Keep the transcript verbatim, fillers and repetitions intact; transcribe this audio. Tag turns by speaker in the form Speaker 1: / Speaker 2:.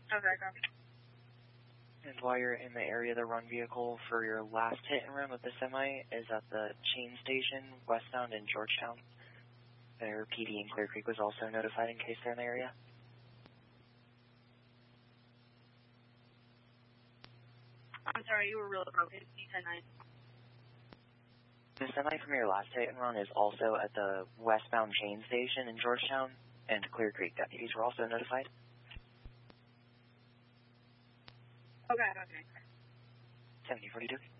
Speaker 1: Okay, copy.
Speaker 2: And while you're in the area, the run vehicle for your last hit and run with the semi is at the chain station westbound in Georgetown. Their P D in Clear Creek was also notified in case they're in the area.
Speaker 1: I'm sorry, you were really broken. You said nine.
Speaker 2: The semi from your last hit and run is also at the westbound chain station in Georgetown, and Clear Creek deputies were also notified.
Speaker 1: Okay, okay.
Speaker 2: seventy forty-two.